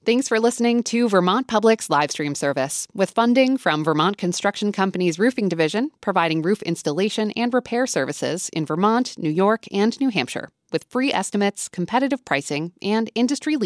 Thanks for listening to Vermont Public's live stream service, with funding from Vermont Construction Company's Roofing Division, providing roof installation and repair services in Vermont, New York, and New Hampshire, with free estimates, competitive pricing, and industry